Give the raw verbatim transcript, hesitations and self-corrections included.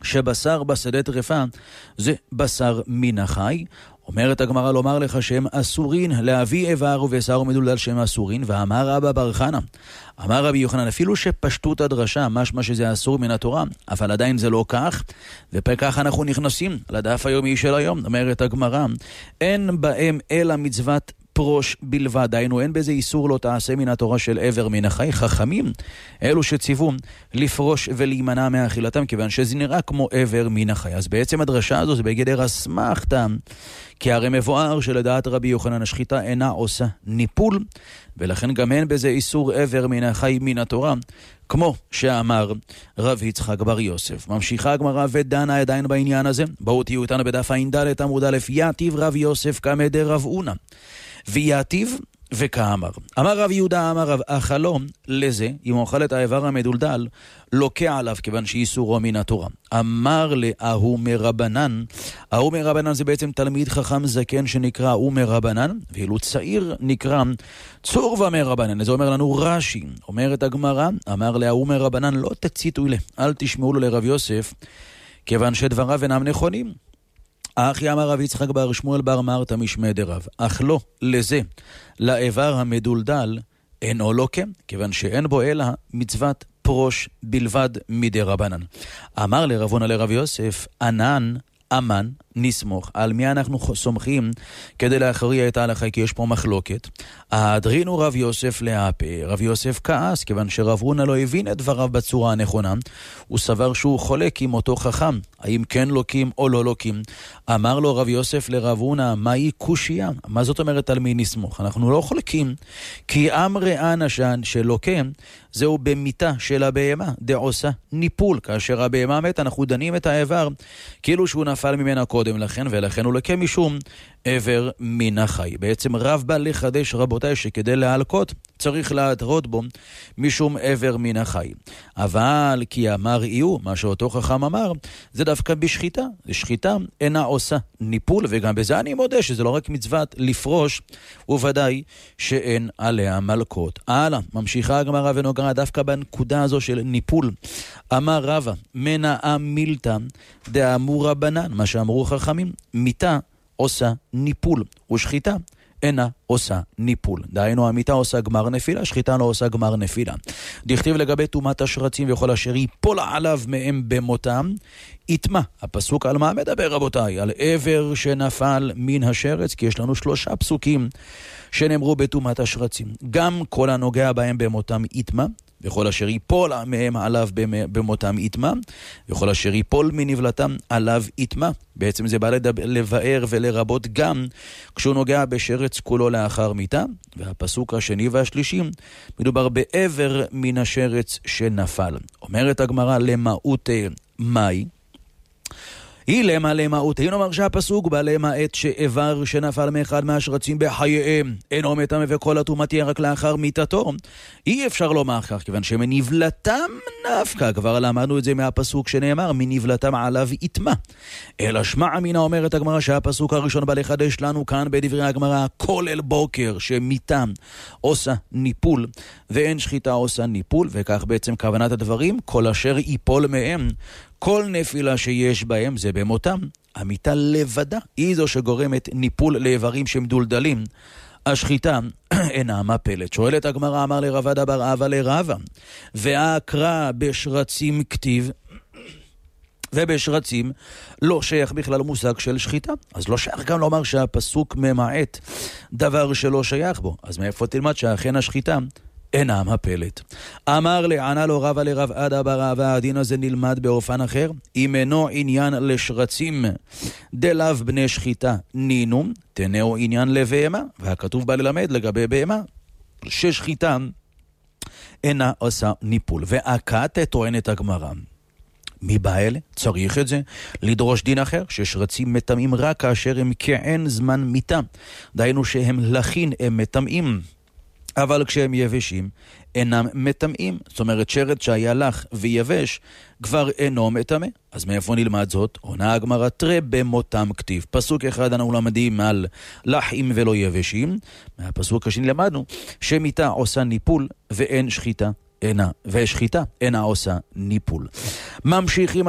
שבשר בשדה טרפה זה בשר מן החי. אומרת הגמרא לומר לך שהם אסורין, להביא איבר ובשר מדולדל שהם אסורין. ואמר רבא בר חנא, אמר רבי יוחנן, אפילו שפשטות הדרשה, משמע שזה אסור מן התורה, אבל עדיין זה לא כך, וכך אנחנו נכנסים לדף היומי של היום. אומרת הגמרא, אין בהם אלא מצוות פרוש בלבד, דיינו אין בזה איסור לא תעשה מן התורה של עבר מן החי. חכמים אלו שציוו לפרוש ולהימנע מאכילתם, כיוון שזה נראה כמו עבר מן החי. אז בעצם הדרשה הזו זה בגדר אסמכתא, כי הרי מבואר שלדעת רבי יוחנן השחיטה אינה עושה ניפול, ולכן גם אין בזה איסור עבר מן החי מן התורה, כמו שאמר רב יצחק בר יוסף. ממשיכה הגמרא ודנה עדיין בעניין הזה. בואו תהיו איתנו בדף ע"ד עמוד א'. יתיב רב יוסף כמדי רב אונה, ויתיב וכאמר. אמר רב יהודה אמר רב, החלום לזה, אם אוכל את האיבר המדולדל, לוקע עליו, כיוון שאיסורו מן התורה. אמר לאהו מרבנן, אהו מרבנן זה בעצם תלמיד חכם זקן שנקרא אהו מרבנן, ואילו צעיר נקרא צורבה מרבנן. זה אומר לנו רש"י. אומרת הגמרא, אמר לאהו מרבנן, לא תציתו לה, אל תשמעו לו לרב יוסף, כיוון שדבריו אינם נכונים. אחי אמר רב יצחק בר שמואל בר מרתא משמי דרב, אך לא לזה, לאיבר המדולדל, אינו לוקה, כיוון שאין בו אלא מצוות פרוש בלבד מדי רבנן. אמר לרב הונא לרב יוסף, ענן אמן נסמוך. על מי אנחנו סומכים כדי להכריע את ההלכה? כי יש פה מחלוקת. הדרינו רב יוסף להפה. רב יוסף כעס, כיוון שרב הונא לא הבין את דבריו בצורה הנכונה. הוא סבר שהוא חולק עם אותו חכם, האם כן לוקים או לא לוקים. אמר לו רב יוסף לרב הונא, מהי קושיה? מה זאת אומרת על מי נסמוך? אנחנו לא חולקים, כי אמרי אנשן שלוקים זהו במיתה של הבהמה, דעושה ניפול. כאשר הבהמה מת, אנחנו דנים את האיבר כאילו שהוא נפל ממנה קודם לכן, ולכן הוא לוקה משום עבר מן החי. בעצם רב בא לחדש, רבותיי, שכדי להלקות צריך להתרות בו משום עבר מן החי. אבל כי אמר איהו, מה שאותו חכם אמר, זה דווקא בשחיטה. שחיטה אינה עושה ניפול, וגם בזה אני מודה שזה לא רק מצוות לפרוש, וודאי שאין עליה מלקות. הלאה, ממשיכה הגמרא ונוגעה דווקא בנקודה הזו של ניפול. אמר רבא, מנעה מילתא דאמור רבנן, מה שאמרו חכמים, מיתה עושה ניפול, ושחיטה אינה עושה ניפול. דהיינו, המיטה עושה גמר נפילה, שחיטה לא עושה גמר נפילה. דכתיב לגבי תומת השרצים וכל אשר ייפול עליו מהם במותם, יטמע. הפסוק על מה מדבר, רבותיי? על עבר שנפל מן השרץ, כי יש לנו שלושה פסוקים שנאמרו בתומת השרצים. גם כל הנוגע בהם במותם יטמע, וכל אשר ייפול מהם עליו במותם יטמע, וכל אשר ייפול מנבלתם עליו יטמע. בעצם זה בא לבאר ולרבות גם כשהוא נוגע בשרץ כולו לאחר מיתה. והפסוק השני והשלישי מדובר בעבר מן השרץ שנפל. אומרת הגמרא, למהות מאי? היא למה למהות, היא נאמר שהפסוק בא למעט שאיבר שנפל מאחד מהשרצים בחייהם אינו מטמא וכל התרומה תהיה רק לאחר מיתתו. אי אפשר לומר כך, כיוון שמנבלתם נפקא, כבר למדנו את זה מהפסוק שנאמר מנבלתם עליו יטמע. אלא שמע אמינה, אומרת הגמרא שהפסוק הראשון בא לחדש לנו כאן בדברי הגמרא, כל אל בוקר שמיתם עושה ניפול ואין שחיטה עושה ניפול, וכך בעצם כוונת הדברים, כל אשר ייפול מהם, כל נפילה שיש בהם זה במותם. המיטה לבדה היא זו שגורמת ניפול לאיברים שמדולדלים. השחיטה אינה מפלת. שואלת הגמרא, אמר לרבא דבר אבא לרבא, והקרא בשרצים כתיב, ובשרצים לא שייך בכלל מושג של שחיטה. אז לא שייך גם לומר שהפסוק ממעט דבר שלא שייך בו. אז מאיפה תלמד שאכן השחיטה אינה מפלת? אמר לענה לו רבא לרב עדה בר אבא, הדין הזה נלמד באופן אחר. אם אינו עניין לשרצים דלאו בני שחיטה נינו, תנאו עניין לבהמה. והכתוב בא ללמד לגבי בהמה ששחיטה אינה עושה ניפול. והכת טוענת הגמרא, מי בא אלה? צריך את זה לדרוש דין אחר, ששרצים מטמאים רק כאשר הם כעין זמן מיתה, דהיינו שהם לכין הם מטמאים, אבל כשהם יבשים אינם מטמאים. זאת אומרת, שרץ שהיה לך ויבש כבר אינו מטמא. אז מאיפה נלמד זאת? עונה הגמרא, תראה במותם כתיב. פסוק אחד אנחנו למדים על לחים ולא יבשים. מהפסוק השני למדנו שמיתה עושה ניפול ואין שחיטה אינה, ושחיטה אינה עושה ניפול. ממשיכים